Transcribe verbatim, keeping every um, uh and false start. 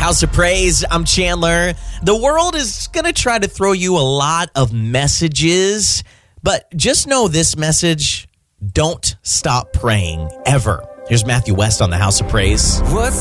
House of Praise. I'm Chandler. The world is going to try to throw you a lot of messages, but just know this message: don't stop praying, ever. Here's Matthew West on the House of Praise. What's